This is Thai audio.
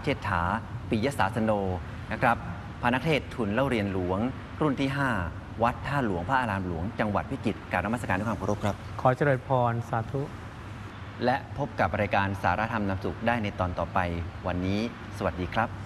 เชษฐาปิยศาสโนนะครับพระนักเทศทุนเล่าเรียนหลวงรุ่นที่ 5 วัดท่าหลวงพระอารามหลวงจังหวัดพิจิตรกราบนมัสการด้วยความเคารพครับขอเจริญพรสาธุและพบกับรายการสารธรรมนำสุขได้ในตอนต่อไปวันนี้สวัสดีครับ